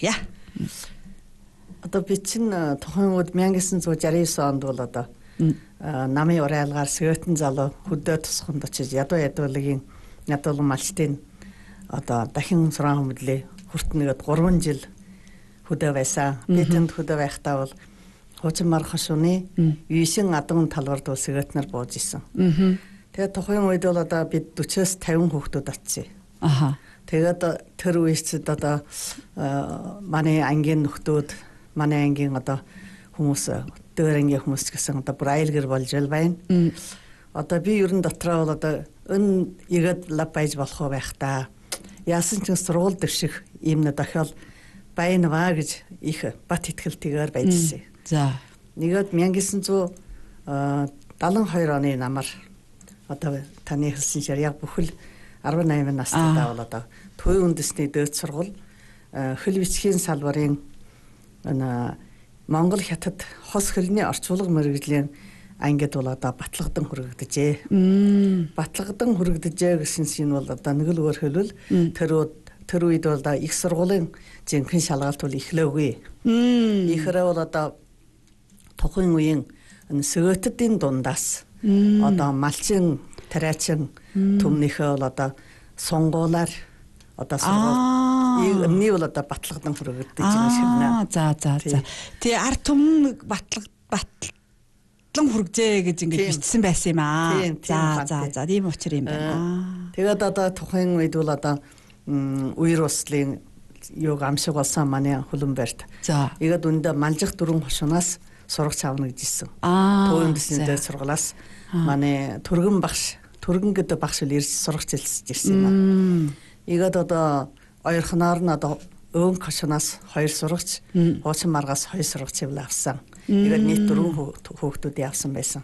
авъя. Одоо би чинь тухайн үед 1969 онд бол одоо намын урайлгаар Сэгэтэн залуу хөдөө тусаханд очиж ядуулагийн ядуулан малчтын одоо дахин суран хүмүүлээ хүртнэгээд 3 жил хөдөө байсан. Би тэнд хөдөө байхдаа бол хуучин марх шууны 9 адган талбарт бол Сэгэтнэр бууж исэн. Тэгээд тухайн үед бол одоо бид 40-50 хүүхдүүд очив. Тэгээд тэр үеэд одоо манай ангийн нөхдүүд, манай ангийн одоо хүмүүс дөр ангийн хүмүүс гэсэн одоо бүр айлгэр болж байна. Одоо би ерөн дотроо бол одоо өн игээд лав байж болох байх та. Яасан ч сургууль дэвших юм на дахиад байна ва гэж их бат итгэлтэйгээр байжсэн. За. Нэгэд 1972 оны намар одоо таны хэлсэн шиг яг бүхэл 18 настайдаа бол одоо Төвийн үндэсний дээд сургууль хөл бичгийн салбарын Монгол хятад хос хөлний орчуулга мэргэжлийн ангид бол одоо батлагдан хүрэгдэжээ. Батлагдан хүрэгдэжээ гэсэн чинь бол одоо нэг л өөр хэлбэл тэр үед бол одоо их сургуулийн жинхэнэ шалгалт бол эхлээгүй. Ихрээ бол одоо тухайн үеийн Сэгэтдийн дундаас одоо малчин тариачин төмнийхөө бол одоо сонгуулаар одоо сургууль энэ бол одоо батлагдан хүрэгдэж байгаа шивнэ. За. Тэгээ ард түмэн батлан хүргжээ гэж ингэж бичсэн байсан юм аа. За. Тийм учир юм байна. Тэгээд одоо тухайн үед бол одоо үер услын юг амшиг болсон манай хөлбөмбөрт. Игээд үндэ малжих 4 хошуунаас сурагч авна гэж ирсэн. Төвийн үндэсний дээр сургуулаас манай түргэн гэдэг багш л ирж сурагч хэлсэж ирсэн юм. Игээд одоо ойрхоноор нь одоо өвөн хошуунаас 2 сурагч, хуучин маргаас 2 сурагч авсан. Игээд нийт 4 хүүхдүүд явсан байсан.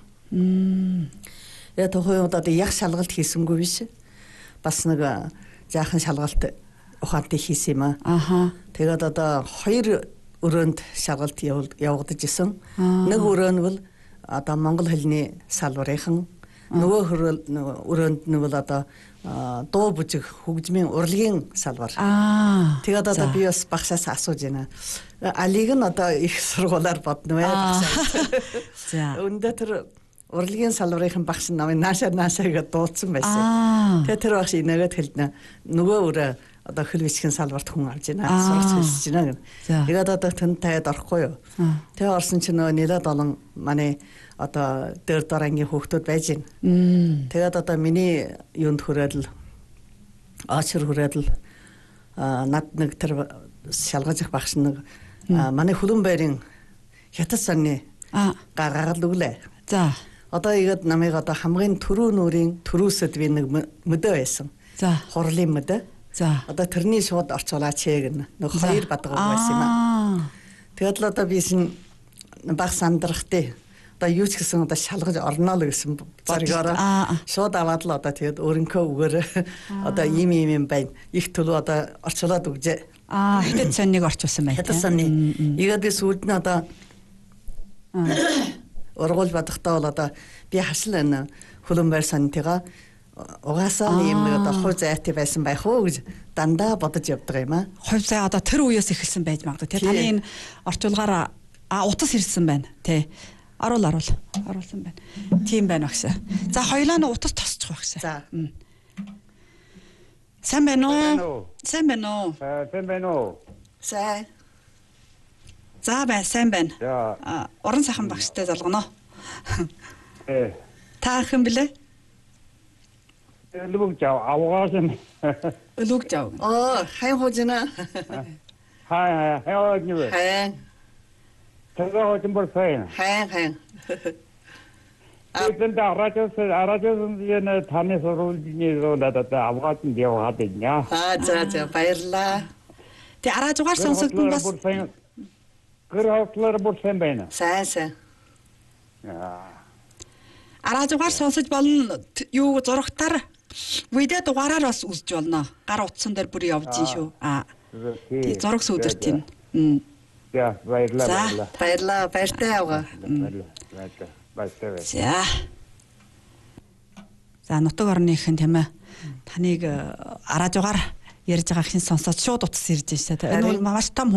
Тэгээд тухайн удаад яг шалгалт хийсэнгүй биш. Бас нэг жаахан шалгалт ухаантай хийсэн юм аа. Тэгээд одоо 2 өрөөнд шалгалт явагдаж исэн. Нэг өрөө нь бол одоо монгол хэлний салбарынхан, нөгөө өрөөнд нь бол одоо дуу бүжиг хөгжмийн урлагийн салбар. Тэгээд одоо би бас багшаас асууж байна. Алиг нь одоо их сургуулаар бодно вэ багшаа. Өндөө тэр урлагийн салбарын багш намайг наашаа гэж дуудсан байсан. Тэгээд тэр багш инээгээд хэлнэ. Нөгөө өрөө одоо хөл бичгийн салбарт хүн авж байна. Сурагч хэлж байна гэнэ. Тэгээд одоо тэнд таад орохгүй юу. Тэгээд орсон чинь нөгөө нэлээд олон манай одоо дээр дараагийн хүүхдүүд байж байна. Тэгээд одоо миний юунд хүрээд л очир хүрээд л над нэг тэр шалгаж их багш нэг манай хөлбөмбөрийн хятад санны гаргаад өглөө. За. Одоо игээд намайг одоо хамгийн түрүү нүрийн түрүүсэд би нэг мөдөө байсан. За. Хурлын мөдөө. За. Одоо тэрний шууд орчуулаач гэнэ. Нэг 2 бадгаг байсан юм аа. Тэгээд л одоо би шин баг сандрахтэй. Одоо юу ч гэсэн одоо шалгаж орноо л гэсэн боргороо. Шууд аваад л одоо тэгээд өөрөнхөө үгээр одоо ийм байна. Их төлөв одоо орчуулаад өгжээ. Хятад санныг орчуулсан байна. Хятад санны. Игээд би сүүлд нь одоо ургуул бадахтаа бол одоо би хашил энэ хөлбөмбөр сантайгаа угаасаа юм нэг одоо хувь зайтай байсан байх уу гэж дандаа бодож явдаг юм аа. Хувь зай одоо тэр үеэс эхэлсэн байж магадгүй тий. Таны энэ орчуулгаараа утас ирсэн байна тий. Оруулсан байна. Тийм байна багш. За хоёлаа нь утас тосчих багш. За. Сайн байна уу? Сайн байна уу? Сайн. За сайн байна. Уран сайхан багштай залгано. Та хэн блэ? Лугжав авгаасан. Лугжав. Хайн хоожна. Хайн. Тэгэ хоожн бол сайн. Хайн. 근데 알아줘서 이제는 담에 서울진이로 나다다 авгаасан яваад байна. За баярлаа. Тэ араажгаар сонсогдсон бас гэрхлэр бүр сайн байна. Сайн. Араажгаар сонсож болно. Юу зурагтаар видео дугаараар бас үзэж болно. Гар утсан дээр бүр явж ийн шүү. Тий зураг сүдэрт юм. За баярлаа. Баярлаа. Баяртай яваа. За нутаг орныхэн тийм ээ. Таныг араажгаар ярьж байгаа хин сонсоод шууд утас ирж байна шүү дээ. Энэ бол маш том